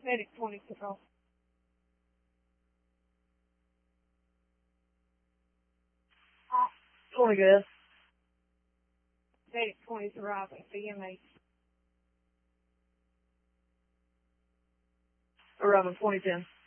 Medic 20 Patrol. Twenty good. Medic 20 arriving. BMH. Arriving 2010.